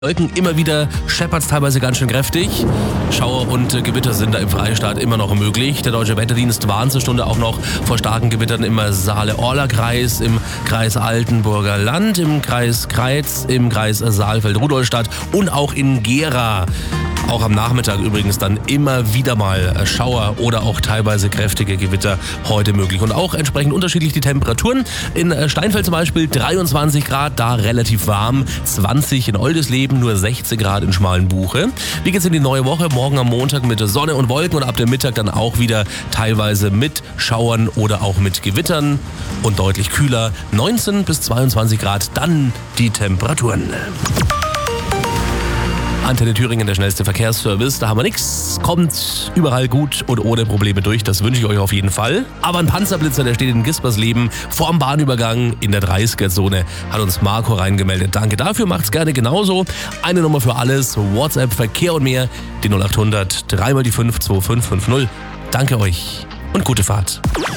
Wolken immer wieder scheppert's teilweise ganz schön kräftig. Schauer und Gewitter sind da im Freistaat immer noch möglich. Der Deutsche Wetterdienst warnt zur Stunde auch noch vor starken Gewittern im Saale-Orla-Kreis, im Kreis Altenburger Land, im Kreis Kreiz, im Kreis Saalfeld-Rudolstadt und auch in Gera. Auch am Nachmittag übrigens dann immer wieder mal Schauer oder auch teilweise kräftige Gewitter heute möglich. Und auch entsprechend unterschiedlich die Temperaturen. In Steinfeld zum Beispiel 23 Grad, da relativ warm. 20 in Oldisleben, nur 16 Grad in Schmalenbuche. Wie geht's in die neue Woche? Morgen am Montag mit Sonne und Wolken und ab dem Mittag dann auch wieder teilweise mit Schauern oder auch mit Gewittern. Und deutlich kühler, 19 bis 22 Grad, dann die Temperaturen. Antenne Thüringen, der schnellste Verkehrsservice. Da haben wir nichts. Kommt überall gut und ohne Probleme durch. Das wünsche ich euch auf jeden Fall. Aber ein Panzerblitzer, der steht in Gispersleben vorm Bahnübergang in der 30er-Zone, hat uns Marco reingemeldet. Danke dafür, macht's gerne genauso. Eine Nummer für alles, WhatsApp, Verkehr und mehr, die 0800 3 mal die 5 2550. Danke euch und gute Fahrt.